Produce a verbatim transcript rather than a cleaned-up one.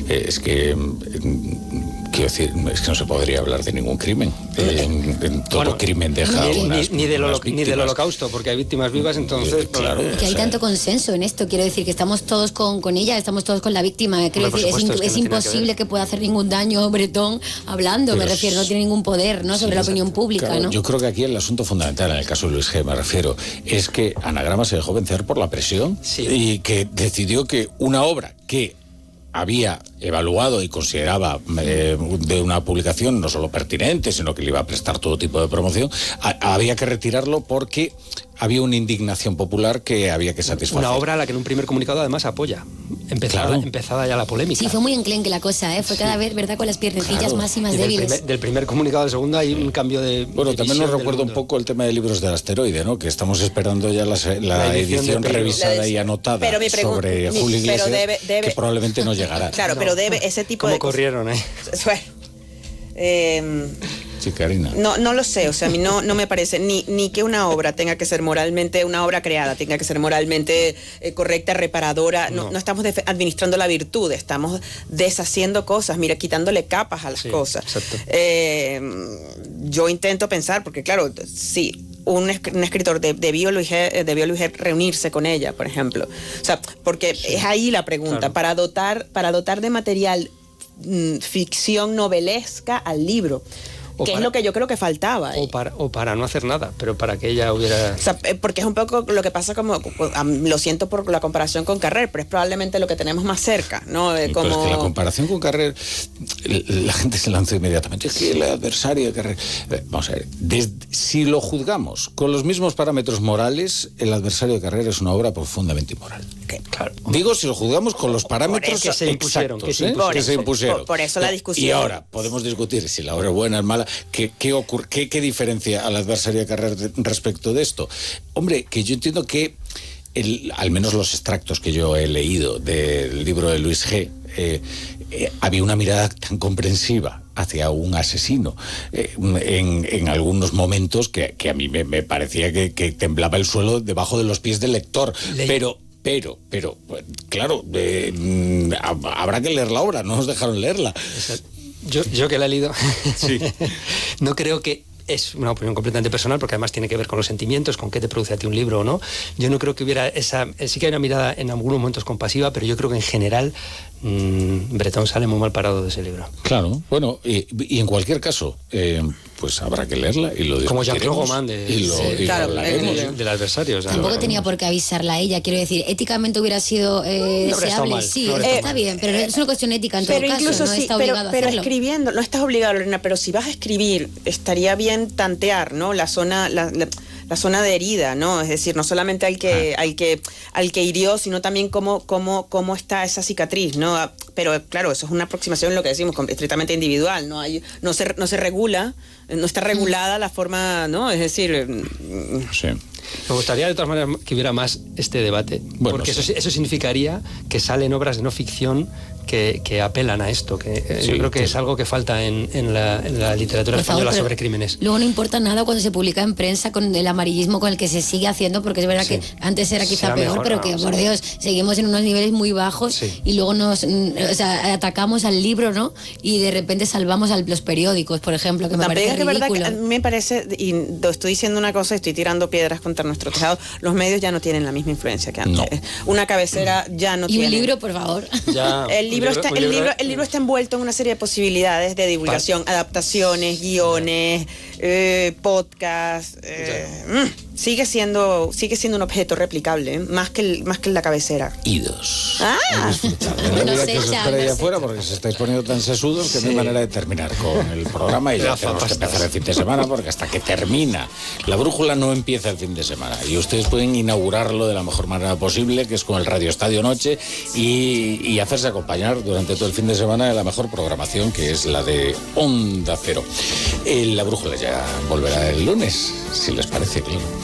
Eh, es que, eh, quiero decir, es que no se podría hablar de ningún crimen. Eh, en, en todo bueno, crimen deja ni, unas, ni, ni, del unas ni del holocausto, porque hay víctimas vivas, entonces... Eh, claro, pues, que hay o sea, tanto consenso en esto, quiero decir, que estamos todos con, con ella, estamos todos con la víctima. Quiero Hombre, decir, supuesto, es, es que es no imposible que, que pueda hacer ningún daño Bretón hablando, pero me refiero, no tiene ningún poder, ¿no? Sobre sí, la opinión pública, claro, ¿no? Yo creo que aquí el asunto fundamental, en el caso de Luis G, me refiero, es que Anagrama se dejó vencer por la presión sí. y que decidió que una obra que había evaluado y consideraba eh, de una publicación no solo pertinente, sino que le iba a prestar todo tipo de promoción, a, había que retirarlo porque había una indignación popular que había que satisfacer. Una obra a la que en un primer comunicado además apoya. Empezada, claro. empezada ya la polémica. Sí, fue muy enclenque la cosa, ¿eh? Fue cada sí. vez, ¿verdad?, con las piernecillas claro. más y más y débiles. Del primer, del primer comunicado al segundo hay un cambio de... Bueno, de también nos recuerda un poco el tema de Libros del Asteroide, ¿no? Que estamos esperando ya la, la, la edición, edición revisada de... y anotada pero mi sobre mi, Julio Iglesias, pero debe, debe... que probablemente no llegará. Claro, no. pero debe ese tipo ¿Cómo de... ¿Cómo corrieron, eh? eh Sí, Karina. No, no lo sé, o sea, a mí no, no me parece ni, ni que una obra tenga que ser moralmente, una obra creada tenga que ser moralmente eh, correcta, reparadora. No, no. no estamos administrando la virtud, estamos deshaciendo cosas, mira, quitándole capas a las sí, cosas. Exacto. Eh, yo intento pensar, porque claro, sí, un, un escritor de, debió, Luis G, debió Luis G reunirse con ella, por ejemplo. O sea, porque sí. es ahí la pregunta, claro. para dotar, para dotar de material mm, ficción novelesca al libro. O que para, es lo que yo creo que faltaba. O para, o para no hacer nada, pero para que ella hubiera... O sea, porque es un poco lo que pasa como... Lo siento por la comparación con Carrer, pero es probablemente lo que tenemos más cerca, ¿no? De como... Pero es que la comparación con Carrer, la gente se lanza inmediatamente. Es que el adversario de Carrer... Vamos a ver, desde, si lo juzgamos con los mismos parámetros morales, el adversario de Carrer es una obra profundamente inmoral. Okay. Claro. Digo, si lo juzgamos con los parámetros que se impusieron, exactos, que se impusieron. ¿eh? Que se impusieron. Por, por eso la discusión... Y ahora podemos discutir si la obra es buena o es mala. ¿Qué, qué, ocurre, qué, ¿Qué diferencia al adversario de Carrer respecto de esto? Hombre, que yo entiendo que, el, al menos los extractos que yo he leído del libro de Luis G., eh, eh, había una mirada tan comprensiva hacia un asesino eh, en, en algunos momentos que, que a mí me, me parecía que, que temblaba el suelo debajo de los pies del lector. Le... Pero... Pero, pero, claro, eh, habrá que leer la obra, no nos dejaron leerla. Yo, yo que la he leído, sí. no creo que... Es una opinión completamente personal, porque además tiene que ver con los sentimientos, con qué te produce a ti un libro o no. Yo no creo que hubiera esa... Sí que hay una mirada en algunos momentos compasiva, pero yo creo que en general mmm, Bretón sale muy mal parado de ese libro. Claro, bueno, y, y en cualquier caso, eh, pues habrá que leerla y lo como Jean-Claude Goman de, y lo, sí, y claro, lo el, del adversario. O sea, tampoco tenía por qué avisarla a ella, quiero decir, éticamente hubiera sido eh, no deseable, mal, sí, no está mal. bien, pero es una cuestión ética en todo pero caso, incluso no sí, está pero, obligado pero a hacerlo. escribiendo, no estás obligado, Lorena, pero si vas a escribir, estaría bien tantear, ¿no? La zona, la, la, la zona de herida, ¿no? Es decir, no solamente al que, ah. al que, al que hirió, sino también cómo, cómo, cómo está esa cicatriz, ¿no? Pero claro, eso es una aproximación, lo que decimos, estrictamente individual, ¿no? Hay, no se, no se regula, no está regulada la forma, ¿no? Es decir... Sí. Me gustaría de todas maneras que hubiera más este debate, bueno, porque sí. eso, eso significaría que salen obras de no ficción que, que apelan a esto, que sí, yo creo que sí. es algo que falta en, en, la, en la literatura por española favor, sobre crímenes. Luego no importa nada cuando se publica en prensa con el amarillismo con el que se sigue haciendo, porque es verdad sí. que antes era quizá Será peor, mejor, pero no, que, por Dios, seguimos en unos niveles muy bajos sí. y luego nos o sea, atacamos al libro, ¿no? Y de repente salvamos a los periódicos, por ejemplo, que me También parece es ridículo. Verdad que a mí me parece, y estoy diciendo una cosa, estoy tirando piedras contra nuestro tejado, los medios ya no tienen la misma influencia que antes. No. Una cabecera ya no y tiene. Y un libro, por favor. Ya, el, libro libro, está, el, libro, el libro está envuelto en una serie de posibilidades de divulgación, pa adaptaciones, guiones, eh, podcast. Eh, mm, sigue siendo sigue siendo un objeto replicable, ¿eh? más que el, más que la cabecera. Idos. Ah. No, no sé, que os espere ahí afuera porque se estáis poniendo tan sesudos que sí. no hay manera de terminar con el programa y ya tenemos que empezar el fin de semana porque hasta que termina la brújula no empieza el fin de semana y ustedes pueden inaugurarlo de la mejor manera posible, que es con el Radio Estadio Noche y, y hacerse acompañar durante todo el fin de semana de la mejor programación, que es la de Onda Cero. Eh, la brújula ya volverá el lunes, si les parece, claro.